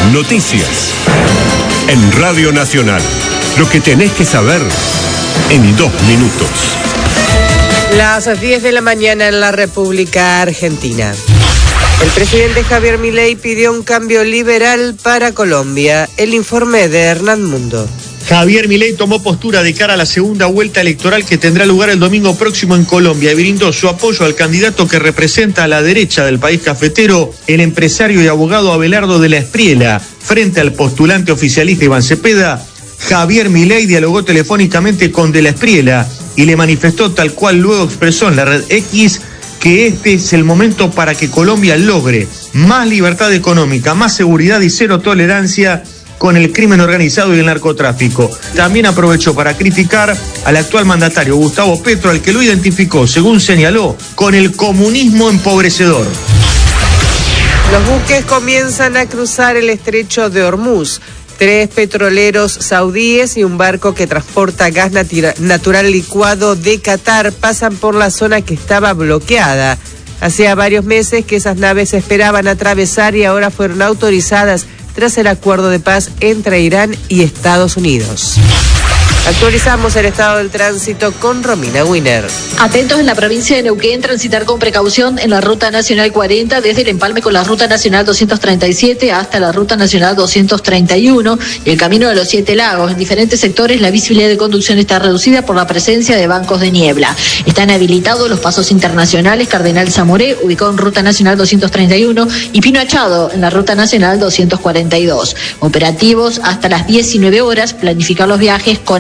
Noticias. En Radio Nacional. Lo que tenés que saber en 2 minutos. Las 10 de la mañana en la República Argentina. El presidente Javier Milei pidió un cambio liberal para Colombia. El informe de Hernán Mundo. Javier Milei tomó postura de cara a la segunda vuelta electoral que tendrá lugar el domingo próximo en Colombia y brindó su apoyo al candidato que representa a la derecha del país cafetero, el empresario y abogado Abelardo de la Espriella. Frente al postulante oficialista Iván Cepeda, Javier Milei dialogó telefónicamente con de la Espriella y le manifestó, tal cual luego expresó en la red X, que este es el momento para que Colombia logre más libertad económica, más seguridad y cero tolerancia con el crimen organizado y el narcotráfico. También aprovechó para criticar al actual mandatario Gustavo Petro, al que lo identificó, según señaló, con el comunismo empobrecedor. Los buques comienzan a cruzar el estrecho de Hormuz. 3 petroleros saudíes y un barco que transporta gas natural licuado de Qatar pasan por la zona que estaba bloqueada. Hacía varios meses que esas naves esperaban atravesar y ahora fueron autorizadas tras el acuerdo de paz entre Irán y Estados Unidos. Actualizamos el estado del tránsito con Romina Winer. Atentos en la provincia de Neuquén, transitar con precaución en la Ruta Nacional 40, desde el empalme con la Ruta Nacional 237 hasta la Ruta Nacional 231 y el Camino de los 7 Lagos. En diferentes sectores la visibilidad de conducción está reducida por la presencia de bancos de niebla. Están habilitados los pasos internacionales Cardenal Zamoré, ubicado en Ruta Nacional 231, y Pino Achado en la Ruta Nacional 242. Operativos hasta las 19 horas, planificar los viajes con